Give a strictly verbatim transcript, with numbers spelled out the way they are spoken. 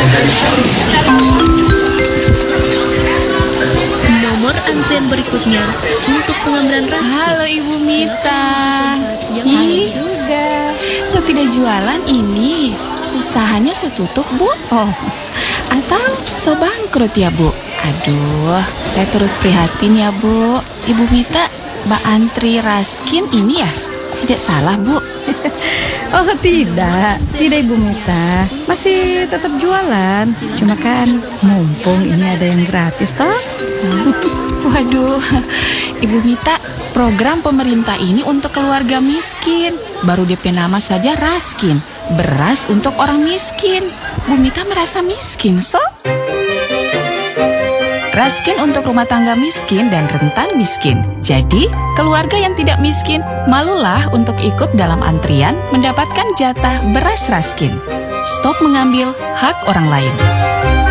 Nomor antrian berikutnya untuk pengambilan raskin. Halo Ibu Mita. Yang Ih, Juga. so tidak jualan ini. Usahanya so tutup, Bu? Oh, Atau so bangkrut ya, Bu? Aduh, saya turut prihatin ya, Bu. Ibu Mita, Mbak antri raskin ini ya? Tidak salah, Bu? oh tidak, tidak Ibu Mita. Masih tetap jualan. Cuma kan mumpung ini ada yang gratis toh. Waduh, Ibu Mita, program pemerintah ini untuk keluarga miskin. Baru D P nama saja raskin. Beras untuk orang miskin. Bu Mita merasa miskin, so? Raskin untuk rumah tangga miskin dan rentan miskin. Jadi, keluarga yang tidak miskin malulah untuk ikut dalam antrian mendapatkan jatah beras raskin. Stop mengambil hak orang lain.